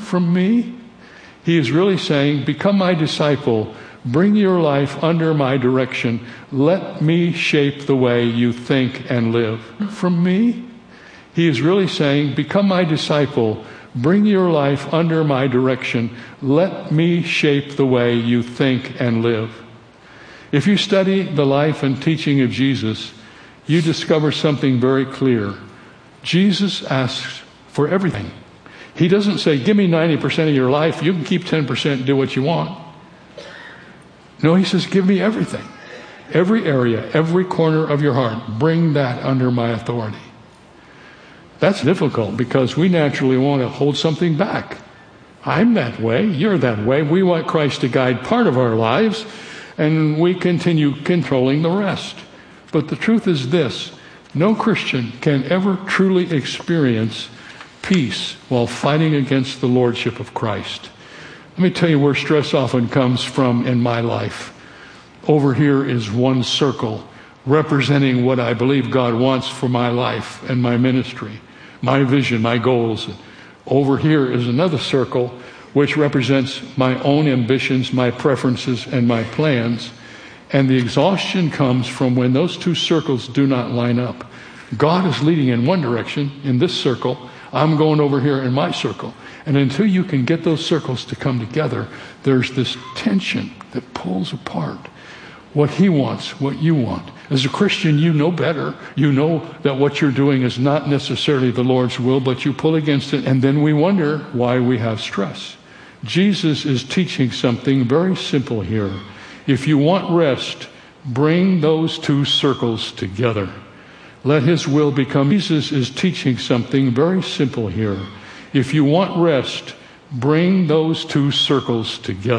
from me? He is really saying, become my disciple. Bring your life under my direction. Let me shape the way you think and live. From me? He is really saying, become my disciple. Bring your life under my direction. Let me shape the way you think and live. If you study the life and teaching of Jesus, you discover something very clear. Jesus asks for everything. He doesn't say, give me 90% of your life. You can keep 10%, do what you want. No, he says, give me everything. Every area, every corner of your heart. Bring that under my authority. That's difficult because we naturally want to hold something back. I'm that way. You're that way. We want Christ to guide part of our lives, and we continue controlling the rest. But the truth is this: no Christian can ever truly experience peace while fighting against the lordship of Christ. Let me tell you where stress often comes from in my life. Over here is one circle representing what I believe God wants for my life and my ministry, my vision, my goals. Over here is another circle which represents my own ambitions, my preferences, and my plans. And the exhaustion comes from when those two circles do not line up. God is leading in one direction, in this circle. I'm going over here in my circle. And until you can get those circles to come together, there's this tension that pulls apart what he wants, what you want. As a Christian, you know better. You know that what you're doing is not necessarily the Lord's will, but you pull against it, and then we wonder why we have stress. Jesus is teaching something very simple here. If you want rest, bring those two circles together. Let his will become. Jesus is teaching something very simple here. If you want rest, bring those two circles together.